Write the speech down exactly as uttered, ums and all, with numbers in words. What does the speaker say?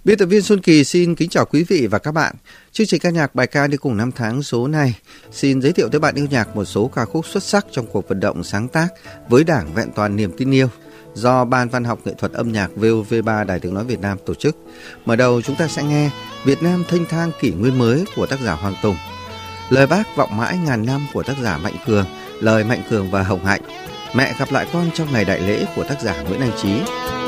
Biên tập viên Xuân Kỳ xin kính chào quý vị và các bạn. Chương trình ca nhạc bài ca đi cùng năm tháng số này xin giới thiệu tới bạn yêu nhạc một số ca khúc xuất sắc trong cuộc vận động sáng tác với Đảng vẹn toàn niềm tin yêu do Ban Văn học nghệ thuật âm nhạc vê o vê ba Đài Tiếng nói Việt Nam tổ chức. Mở đầu chúng ta sẽ nghe Việt Nam thênh thang kỷ nguyên mới của tác giả Hoàng Tùng, Lời Bác vọng mãi ngàn năm của tác giả Mạnh Cường, lời Mạnh Cường và Hồng Hạnh, Mẹ gặp lại con trong ngày đại lễ của tác giả Nguyễn Anh Trí.